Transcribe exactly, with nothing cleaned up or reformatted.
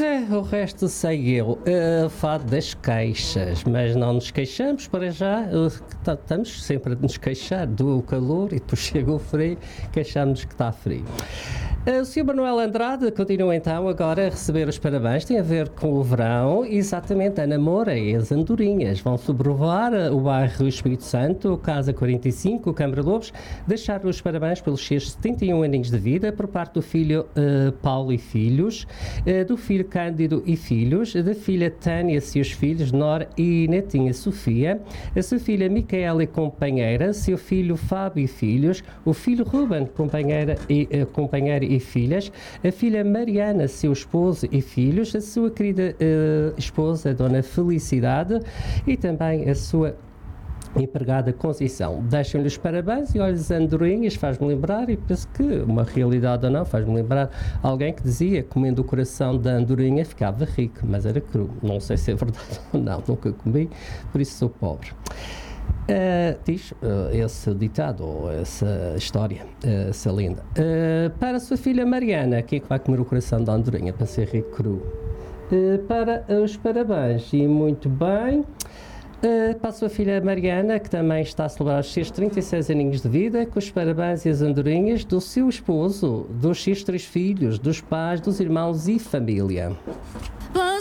É, o resto sei eu. Uh, fado das queixas, mas não nos queixamos para já. Uh, tá- estamos sempre a nos queixar do calor e depois chega o frio, queixamos que está frio. Uh, o senhor Manuel Andrade continua então agora a receber os parabéns. Tem a ver com o verão, exatamente. Ana Moura e as andorinhas vão sobrevoar uh, o bairro Espírito Santo, Casa quarenta e cinco, Câmara Lobos, deixar os parabéns pelos seus setenta e um aninhos de vida por parte do filho uh, Paulo e filhos, uh, do filho Cândido e filhos, da filha Tânia e seus filhos, Nora e netinha Sofia, a sua filha Micaela e companheira, seu filho Fábio e filhos, o filho Ruben, companheira e, uh, companheira e filhas, a filha Mariana, seu esposo e filhos, a sua querida uh, esposa, Dona Felicidade, e também a sua empregada Conceição. Deixam-lhe os parabéns e olha, as andorinhas, faz-me lembrar, e penso que uma realidade ou não, faz-me lembrar alguém que dizia que comendo o coração da andorinha ficava rico, mas era cru. Não sei se é verdade ou não, nunca comi, por isso sou pobre. Uh, diz uh, esse ditado, ou essa história, uh, essa lenda. Uh, para a sua filha Mariana, quem é que vai comer o coração da andorinha para ser rico cru? Uh, para os parabéns, e muito bem. Uh, para a sua filha Mariana, que também está a celebrar os seus trinta e seis aninhos de vida, com os parabéns e as andorinhas do seu esposo, dos seus três filhos, dos pais, dos irmãos e família.